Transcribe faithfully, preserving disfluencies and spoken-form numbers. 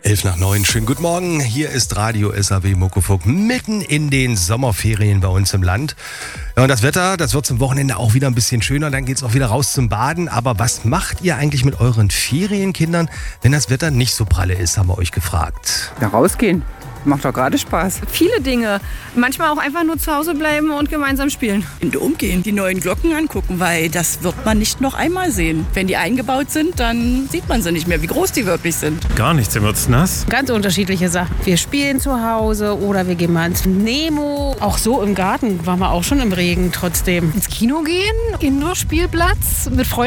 Elf nach neun, schönen guten Morgen. Hier ist Radio S A W Muckefuck mitten in den Sommerferien bei uns im Land. Ja, und das Wetter, das wird zum Wochenende auch wieder ein bisschen schöner. Dann geht's auch wieder raus zum Baden. Aber was macht ihr eigentlich mit euren Ferienkindern, wenn das Wetter nicht so pralle ist, haben wir euch gefragt. Ja, rausgehen. Macht doch gerade Spaß. Viele Dinge. Manchmal auch einfach nur zu Hause bleiben und gemeinsam spielen. In den umgehen, die neuen Glocken angucken, weil das wird man nicht noch einmal sehen. Wenn die eingebaut sind, dann sieht man sie nicht mehr, wie groß die wirklich sind. Gar nichts, dann wird's nass. Ganz unterschiedliche Sachen. Wir spielen zu Hause oder wir gehen mal ins Nemo. Auch so im Garten waren wir auch schon im Regen trotzdem. Ins Kino gehen, Indoor-Spielplatz, mit Freunden